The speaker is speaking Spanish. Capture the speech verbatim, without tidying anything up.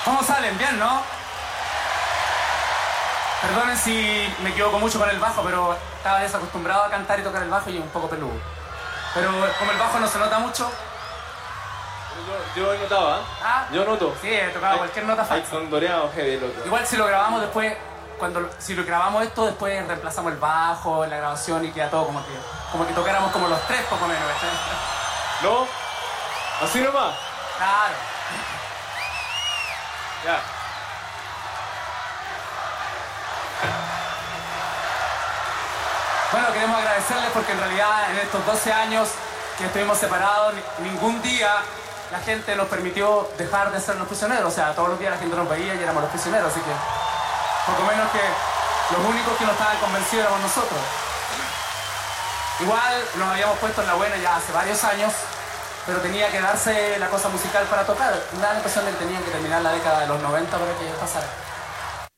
¿Cómo salen? Bien, ¿no? Perdonen si me equivoco mucho con el bajo, pero estaba desacostumbrado a cantar y tocar el bajo y un poco peludo. Pero como el bajo no se nota mucho... Yo, yo notaba, ¿eh? ¿Ah? Yo noto. Sí, he tocado cualquier nota Hay falsa. son doreados heavy, loco. Igual si lo grabamos después, cuando si lo grabamos esto, después reemplazamos el bajo en la grabación y queda todo como que, como que tocáramos como los tres poco menos, ¿cachai? ¿No? Así nomás. Claro. Ya. Bueno, queremos agradecerles porque en realidad en estos doce años que estuvimos separados, ni- ningún día la gente nos permitió dejar de ser los prisioneros. O sea, todos los días la gente nos veía y éramos los prisioneros, así que poco menos que los únicos que no estaban convencidos éramos nosotros. Igual nos habíamos puesto en la buena ya hace varios años, pero tenía que darse la cosa musical para tocar. Me da la impresión de que tenían que terminar la década de los noventa para que pasara.